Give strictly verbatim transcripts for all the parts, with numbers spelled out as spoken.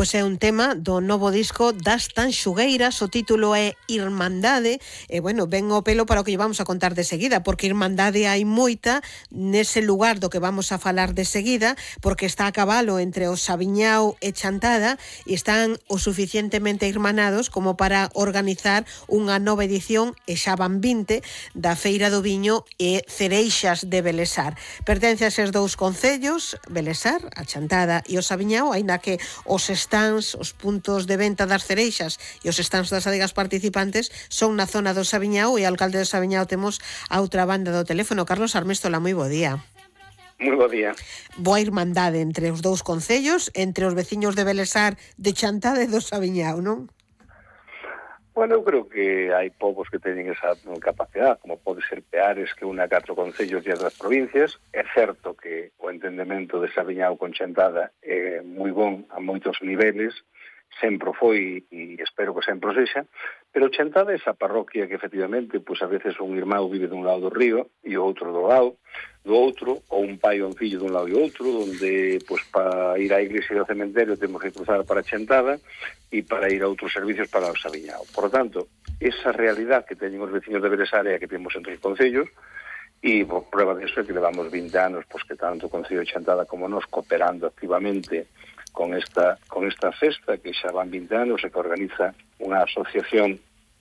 Pois é un tema do novo disco das Tanxugueiras, o título é Irmandade, e bueno, ven o pelo para o que lle vamos a contar de seguida, porque Irmandade hai moita nese lugar do que vamos a falar de seguida, porque está a cabalo entre o Sabiñao e Chantada, e están o suficientemente irmanados como para organizar unha nova edición, e xa van vinte, da Feira do Viño e Cereixas de Belesar. Pertence a eses dous concellos, Belesar, a Chantada e o Sabiñao, aínda que os stands, os puntos de venta das cereixas e os stands das adegas participantes son na zona do Sabiñao, e o alcalde do Sabiñao temos a outra banda do teléfono. Carlos Armestola, moi bo día. Moi bo día. Boa irmandade entre os dous concellos, entre os veciños de Belesar, de Chantada e do Sabiñao, non? Bueno, eu creo que hai povos que teñen esa capacidade, como pode ser Peares, que une a catro concellos e as das provincias. É certo que o entendemento de Sabiñao con Chantada é moi bon a moitos niveles, sempre foi e espero que sempre o sexa, pero Chantada é esa parroquia que efectivamente, pois a veces un irmão vive dun lado do río e o outro do lado do outro, ou un pai ou un fillo dun lado e outro, onde pois para ir á iglesia e ao cementerio temos que cruzar para Chantada e para ir a outros servicios para o Sabiñao. Por tanto, esa realidad que teñen os veciños de Belesar é a que temos entre os concellos, e por prueba disso é que levamos vinte anos, pois que tanto o Concello de Chantada como nós cooperando activamente con esta con esta festa que xa van vinte anos e que organiza unha asociación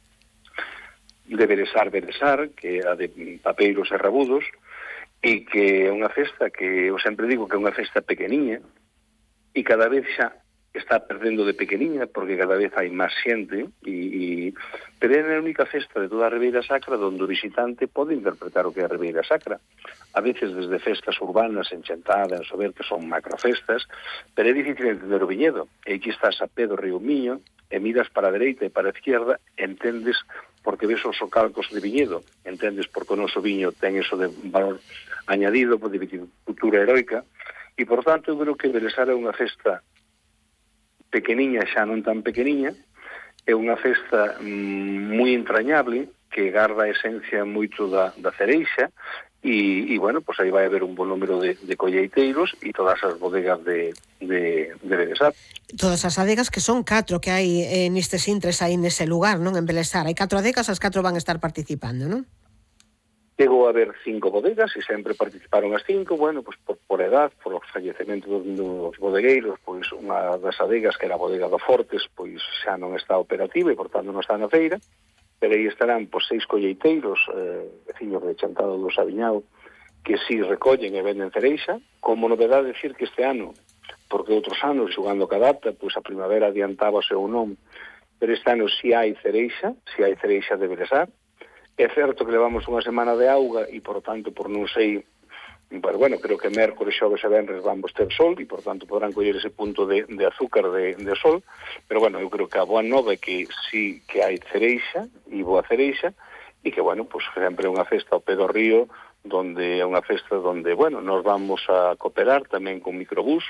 de Belesar Belesar, que é a de Papeiros e Rabudos, e que é unha festa que eu sempre digo que é unha festa pequeniña e cada vez xa está perdendo de pequeniña porque cada vez hai máis xente e, e pero é a única festa de toda a Ribeira Sacra onde o visitante pode interpretar o que é a Ribeira Sacra. A veces desde festas urbanas en Chantada, en Sober, que son macrofestas, pero é difícil entender o viñedo. E aquí estás a pé do río Miño e miras para a dereita e para a izquierda, entendes porque ves os socalcos de viñedo, entendes porque o noso viño ten eso de valor añadido, de viticultura heroica, e por tanto eu creo que Belesar é unha festa pequeniña, xa non tan pequeniña, é unha festa mmm, moi entrañable, que garda a esencia moito da, da cereixa, e, e bueno, pois aí vai haber un bon número de, de colleiteiros e todas as bodegas de, de, de Belesar. Todas as adegas, que son catro que hai eh, nestes intres aí nese lugar, non? En Belesar, hai catro adegas, as catro van a estar participando, non? Chegou a haber cinco bodegas e sempre participaron as cinco, bueno, pois por, por edad, por os fallecamentos dos bodegueiros, pois unha das adegas, que era a bodega do Fortes, pois xa non está operativa e, por tanto, non está na feira, pero aí estarán pois seis colleiteiros, eh, veciños de Chantada do Sabiñao, que si recollen e venden cereixa, como novedade decir que este ano, porque outros anos, xugando ca data, pois a primavera adiantábase ou non, pero este ano si hai cereixa, si hai cereixa de Belesar. É certo que levamos unha semana de auga e, por tanto, por non sei, pero, bueno, creo que mércores, xoves e venres vamos ter sol e, por tanto, podrán coller ese punto de, de azúcar de, de sol, pero, bueno, eu creo que a boa nova é que sí que hai cereixa e boa cereixa e que, bueno, pues sempre é unha festa ao pé do río, donde é unha festa donde, bueno, nos vamos a cooperar tamén con microbús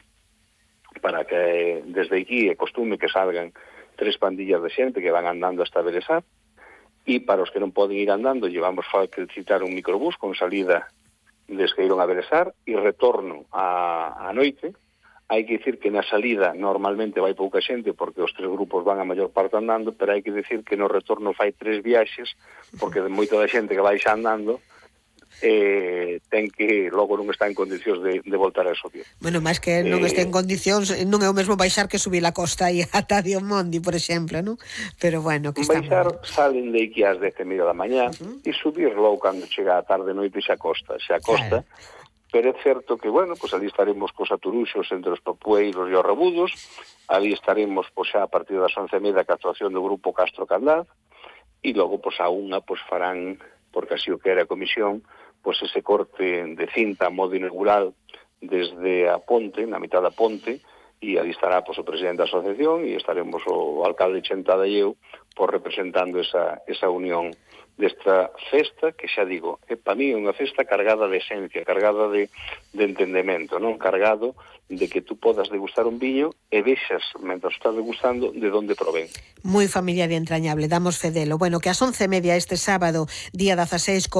para que desde aquí é costume que salgan tres pandillas de xente que van andando hasta Belesar. E para os que non poden ir andando, llevamos que citar un microbús con salida de Esqueirón a Belesar e retorno a, a noite. Hai que dicir que na salida normalmente vai pouca xente porque os tres grupos van a maior parte andando, pero hai que dicir que no retorno fai tres viaxes porque de moita da xente que vai xa andando eh, ten que logo non está en condicións de, de voltar a subir. Bueno, máis que non eh, este en condicións, non é o mesmo baixar que subir a costa aí ata Diomondi, por exemplo, non? Pero bueno, que está baixar salen de aquí ás dez e media da mañá uh-huh. e subir logo cando chega a tarde noite xa costa, xa costa. Claro. Pero é certo que, bueno, pues ali estaremos cos aturuxos entre os papueiros e os rabudos, ali estaremos pues, xa a partir das once e media ca actuación do grupo Castro Candaz, e logo pues, a unha pues, farán, porque así o que era a comisión, pois pues, ese corte de cinta a modo inaugural desde a ponte, na mitad da ponte, e ali estará pois, o presidente da asociación e estaremos o alcalde Chantada e eu por representando esa, esa unión desta festa, que xa digo, é para mí unha festa cargada de esencia, cargada de, de entendemento, non cargado de que tú podas degustar un viño e vexas, mentras estás degustando, de onde provén. Moi familiar e entrañable, damos fe delo. Bueno, que ás once e media este sábado, día dezaseis,